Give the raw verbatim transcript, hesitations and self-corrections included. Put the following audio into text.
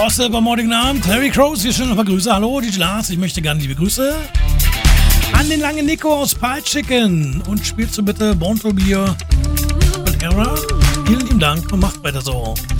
Gossip am morgigen Abend. Terry Crows, hier schon noch mal Grüße. Hallo, D J Lars, ich möchte gerne liebe Grüße an den langen Nico aus Pie Chicken. Und spielst du bitte Born to Be und Era. Vielen lieben Dank und macht weiter so.